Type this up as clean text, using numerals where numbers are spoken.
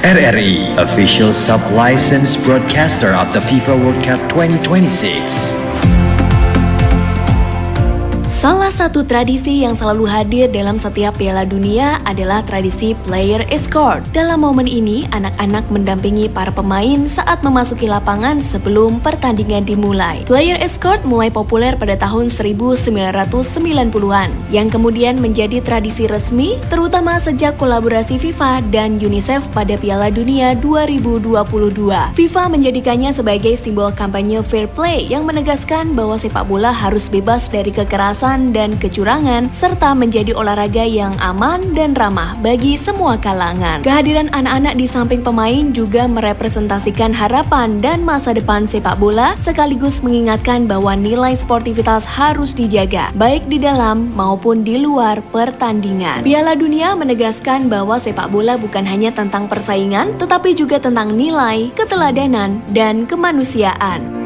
RRI, official sub-licensed broadcaster of the FIFA World Cup 2026. Salah satu tradisi yang selalu hadir dalam setiap Piala Dunia adalah tradisi player escort. Dalam momen ini, anak-anak mendampingi para pemain saat memasuki lapangan sebelum pertandingan dimulai. Player escort mulai populer pada tahun 1990-an, yang kemudian menjadi tradisi resmi, terutama sejak kolaborasi FIFA dan UNICEF pada Piala Dunia 2022. FIFA menjadikannya sebagai simbol kampanye fair play yang menegaskan bahwa sepak bola harus bebas dari kekerasan dan kecurangan, serta menjadi olahraga yang aman dan ramah bagi semua kalangan. Kehadiran anak-anak di samping pemain juga merepresentasikan harapan dan masa depan sepak bola, sekaligus mengingatkan bahwa nilai sportivitas harus dijaga, baik di dalam maupun di luar pertandingan. Piala Dunia menegaskan bahwa sepak bola bukan hanya tentang persaingan, tetapi juga tentang nilai, keteladanan, dan kemanusiaan.